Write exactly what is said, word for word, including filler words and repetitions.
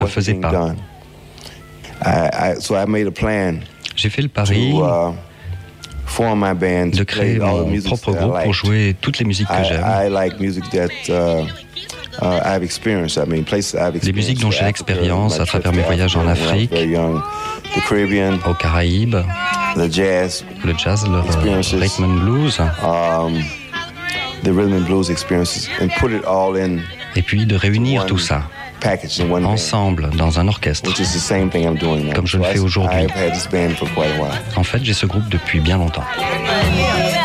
ne faisait pas. J'ai fait le pari de créer mon propre groupe pour jouer toutes les musiques que j'aime. Les musiques dont j'ai l'expérience à travers mes voyages en Afrique, aux Caraïbes, le jazz, le rhythm and blues, et puis de réunir tout ça ensemble dans un orchestre, comme je le fais aujourd'hui. En fait, j'ai ce groupe depuis bien longtemps.